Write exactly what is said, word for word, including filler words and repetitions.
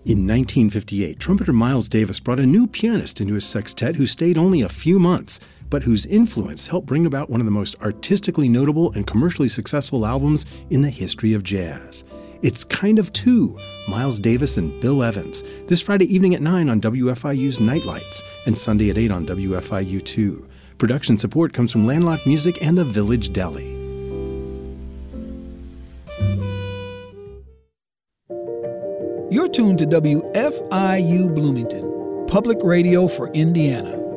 In nineteen fifty-eight, trumpeter Miles Davis brought a new pianist into his sextet who stayed only a few months, but whose influence helped bring about one of the most artistically notable and commercially successful albums in the history of jazz. It's Kind of Two, Miles Davis and Bill Evans, this Friday evening at nine on W F I U's Nightlights and Sunday at eight on W F I U two. Production support comes from Landlocked Music and the Village Deli. You're tuned to W F I U Bloomington, public radio for Indiana.